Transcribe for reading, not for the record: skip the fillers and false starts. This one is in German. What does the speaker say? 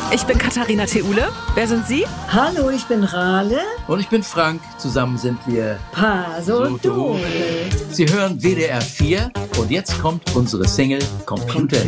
Ich bin Katharina Theule. Wer sind Sie? Hallo, ich bin Rale. Und ich bin Frank. Zusammen sind wir Pasodol. Sie hören WDR 4 und jetzt kommt unsere Single Computer